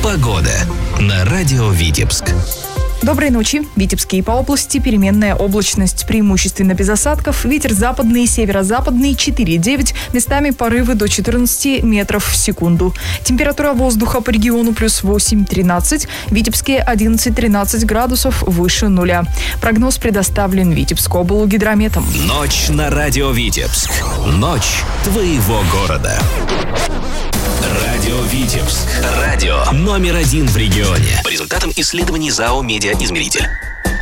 Погода на радио Витебск. Доброй ночи. В Витебске и по области переменная облачность, преимущественно без осадков. Ветер западный, северо-западный 4,9, местами порывы до 14 метров в секунду. Температура воздуха по региону плюс 8-13, в Витебске 11-13 градусов выше нуля. Прогноз предоставлен Витебскоблгидрометом. Ночь на радио Витебск. Ночь твоего города. Радио Витебск. Радио номер 1 в регионе. По результатам исследований ЗАО «Медиаизмеритель».